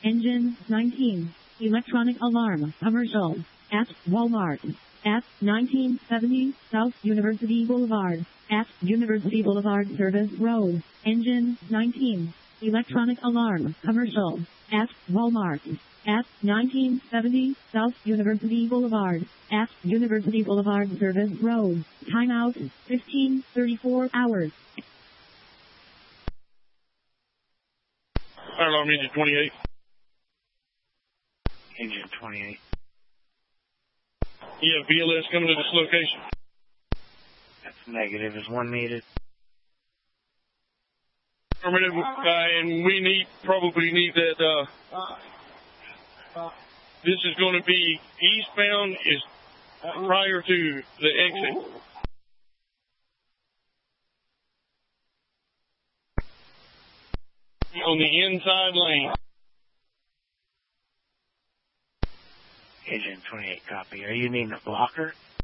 Engine 19. Electronic alarm. Commercial. At Walmart. At 1970 South University Boulevard. At University Boulevard Service Road. Engine 19. Electronic alarm. Commercial. At Walmart. At 1970 South University Boulevard. At University Boulevard Service Road. Timeout 15:34 hours. Fire alarm engine 28. Engine 28. Yeah, BLS coming to this location. That's negative. Is one needed? Affirmative, and we probably need that, this is going to be eastbound is prior to the exit. On the inside lane. Agent 28, copy. Are you needing a blocker?